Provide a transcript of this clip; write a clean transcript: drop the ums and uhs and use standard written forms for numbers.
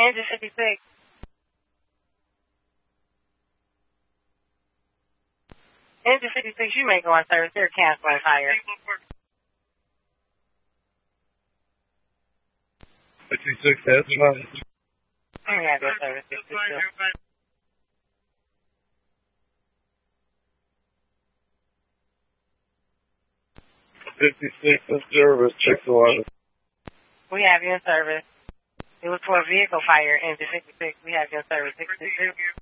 Engine 56. Engine 56, you may go on service. They're canceling fire. 56, that's fine. I'm going to go service 62. 56 in service, check the water. We have you in service. It was for a vehicle fire, Engine 56. We have you in service 62.